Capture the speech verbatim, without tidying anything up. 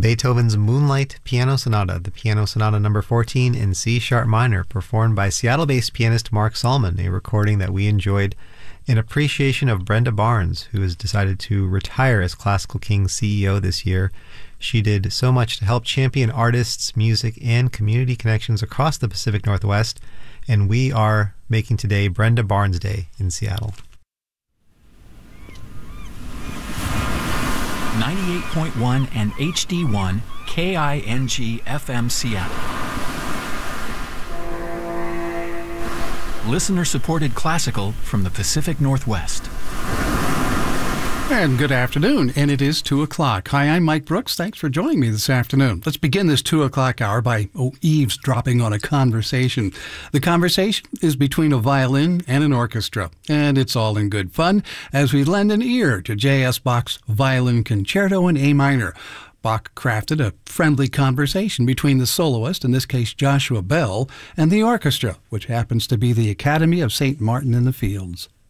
Beethoven's Moonlight Piano Sonata, the Piano Sonata number fourteen in C sharp minor, performed by Seattle-based pianist Mark Salman, a recording that we enjoyed in appreciation of Brenda Barnes, who has decided to retire as Classical Kings C E O this year. She did so much to help champion artists, music, and community connections across the Pacific Northwest, and we are making today Brenda Barnes Day in Seattle. ninety-eight point one and H D one K I N G F M Seattle. Listener-supported classical from the Pacific Northwest. And good afternoon, and it is two o'clock. Hi, I'm Mike Brooks. Thanks for joining me this afternoon. Let's begin this two o'clock hour by oh, eavesdropping on a conversation. The conversation is between a violin and an orchestra, and it's all in good fun as we lend an ear to J S. Bach's Violin Concerto in A minor. Bach crafted a friendly conversation between the soloist, in this case Joshua Bell, and the orchestra, which happens to be the Academy of Saint Martin in the Fields.